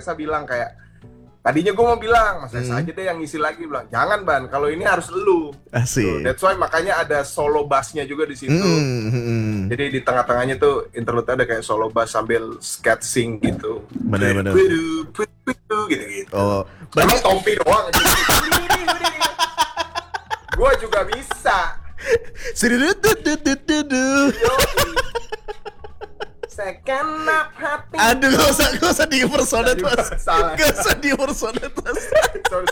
Reza bilang kayak, tadinya gue mau bilang Mas Reza aja deh yang ngisi lagi, bilang jangan Ban, kalau ini harus lu. Asik. That's why makanya ada solo bassnya juga di situ. Jadi di tengah-tengahnya tuh interlude ada kayak solo bass sambil sketching gitu. Benar-benar. Gitu-gitu. Oh, Emang Tompi doang. Gue juga bisa. Segenap hati. Aduh, gak usah di-impersonate, Mas. Salah. Gak usah di-impersonate, Mas. Sorry.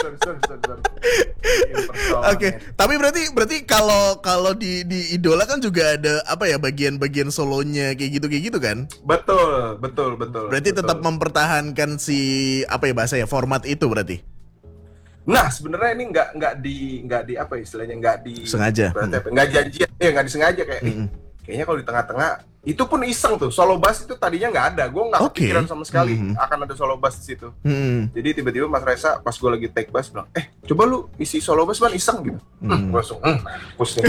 Oke, tapi berarti kalau di Idola kan juga ada apa ya, bagian-bagian solonya kayak gitu kan? Betul. Berarti tetap mempertahankan si apa ya bahasa ya, format itu berarti. Nah, sebenarnya ini nggak di apa istilahnya, nggak di sengaja. Nggak janjian, nggak disengaja kayak. Kayaknya kalau di tengah-tengah itu pun iseng tuh, solo bass itu tadinya nggak ada, gue nggak kepikiran sama sekali akan ada solo bass di situ. Jadi tiba-tiba Mas Reza pas gue lagi take bass bilang, coba lu isi solo bass Ban, iseng gitu. Gue langsung, pusing.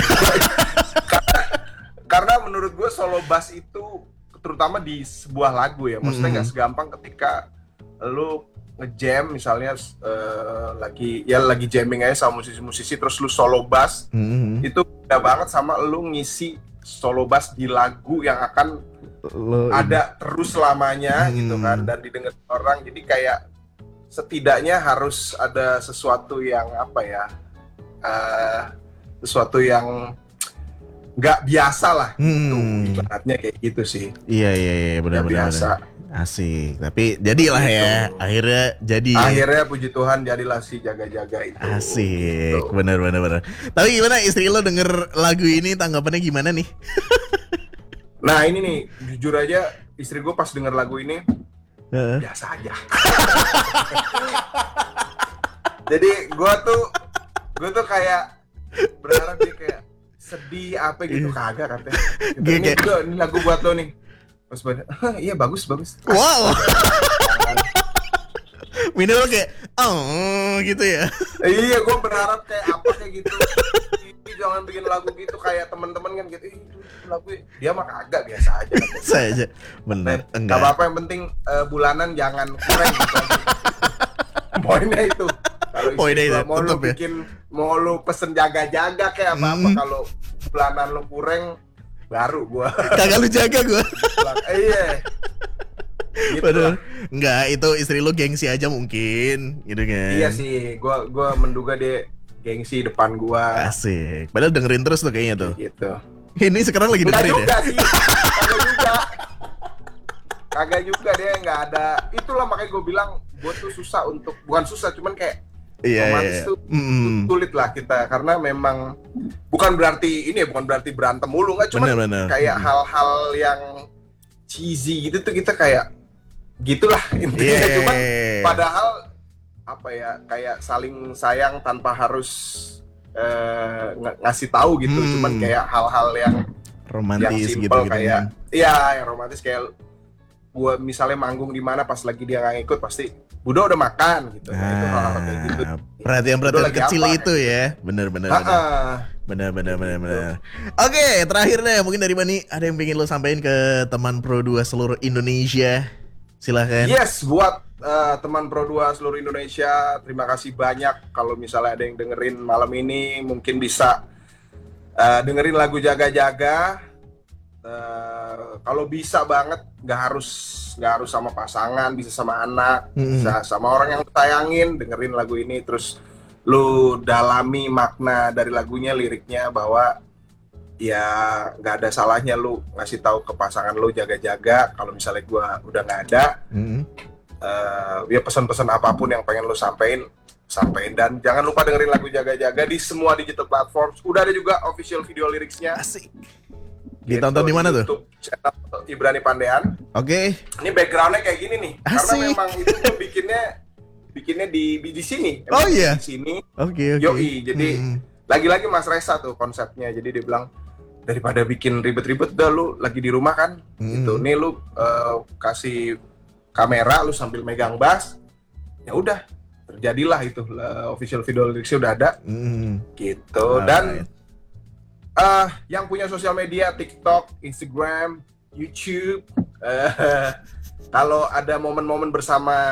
karena menurut gue solo bass itu terutama di sebuah lagu ya, maksudnya nggak segampang ketika lu nge-jam misalnya lagi jamming aja sama musisi-musisi terus lu solo bass, itu beda banget sama lu ngisi solo bass di lagu yang akan ada terus selamanya gitu kan, dan didengar orang. Jadi kayak setidaknya harus ada sesuatu yang apa ya, sesuatu yang nggak biasa lah gitu, ibaratnya kayak gitu sih. Iya benar-benar asik. Tapi jadilah ya, akhirnya puji Tuhan jadilah si jaga-jaga itu. Asik gitu. Benar. Tapi gimana istri lo denger lagu ini, tanggapannya gimana nih? Nah ini nih, jujur aja istri gue pas denger lagu ini biasa aja. Jadi gue tuh kayak berharap dia kayak sedih apa gitu, kagak katanya. Ini lagu buat lo nih. Terus iya bagus. Wow. Minimal kayak gitu ya. Iya, gue berharap kayak apa kayak gitu. Jangan bikin lagu gitu kayak teman-teman kan gitu. Lagu dia mah kagak, biasa aja. Biasa aja. Bener. Enggak apa-apa, yang penting bulanan jangan kurang gitu. Poinnya itu. Kalau mau lu bikin, mau lu pesen jaga-jaga kayak apa-apa, kalau bulanan lu kurang baru gua. Kagak lu jaga gua. Iya. Gitu. Padahal enggak, itu istri lu gengsi aja mungkin, gitu kan. Iya sih, gua menduga dia gengsi depan gua. Asik. Padahal dengerin terus tuh kayaknya tuh. Gitu. Ini sekarang lagi dengerin ya? Sih. Kagak juga dia, nggak ada. Itulah makanya gue bilang gue tuh susah untuk, bukan susah, cuman kayak romantis tuh sulit lah kita, karena memang bukan berarti berantem mulu, nggak, cuman kayak hal-hal yang cheesy gitu tuh kita kayak gitulah intinya. Cuman padahal apa ya, kayak saling sayang tanpa harus ngasih tahu gitu. Cuman kayak hal-hal yang romantis yang gitu kayak iya, yang romantis, kayak gua misalnya manggung di mana pas lagi dia nggak ikut pasti Budo udah makan gitu. Itu hal-hal kayak gitu. Perhatian kecil apa, itu ya. Bener. Oke, terakhir deh, mungkin dari Bani ada yang pengen lo sampaikan ke teman Pro 2 seluruh Indonesia? Silahkan. Yes, buat teman Pro 2 seluruh Indonesia, terima kasih banyak. Kalau misalnya ada yang dengerin malam ini, mungkin bisa dengerin lagu Jaga-Jaga. Kalau bisa banget, nggak harus sama pasangan, bisa sama anak, bisa sama orang yang lu sayangin, dengerin lagu ini terus lu dalami makna dari lagunya, liriknya, bahwa ya nggak ada salahnya lu ngasih tahu ke pasangan lu jaga-jaga. Kalau misalnya gua udah nggak ada, ya pesan-pesan apapun yang pengen lu sampein, dan jangan lupa dengerin lagu Jaga-Jaga di semua digital platform. Udah ada juga official video liriknya. Asik. Ditonton di mana tuh? YouTube channel Ibrani Pandean. Oke. Ini backgroundnya kayak gini nih. Asik. Karena memang itu tuh bikinnya di sini. Oh iya. Di sini. Oke. Yoi. Jadi lagi-lagi Mas Reza tuh konsepnya. Jadi dia bilang, daripada bikin ribet-ribet, udah lu lagi di rumah kan. Gitu. Nih lu kasih kamera, lu sambil megang bass. Ya udah, terjadilah itu. Official video liriknya udah ada. Gitu. Dan yang punya sosial media, TikTok, Instagram, YouTube, kalau ada momen-momen bersama